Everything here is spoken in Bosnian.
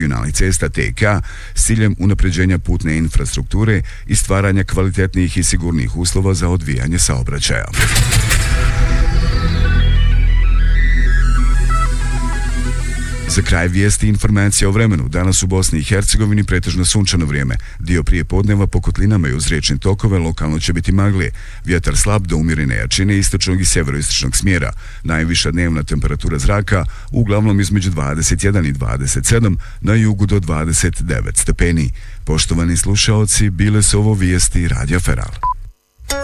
regionalnih cesta TK s ciljem unapređenja putne infrastrukture i stvaranja kvalitetnijih i sigurnih uslova za odvijanje saobraćaja. Za kraj vijesti informacija o vremenu. Danas u Bosni i Hercegovini pretežno sunčano vrijeme. Dio prije podneva po kotlinama i uz riječne tokove lokalno će biti maglije. Vjetar slab do umjerene jačine istočnog i sjeveroistočnog smjera. Najviša dnevna temperatura zraka uglavnom između 21 i 27, na jugu do 29 stepeni. Poštovani slušaoci, bile su ovo vijesti Radija Feral.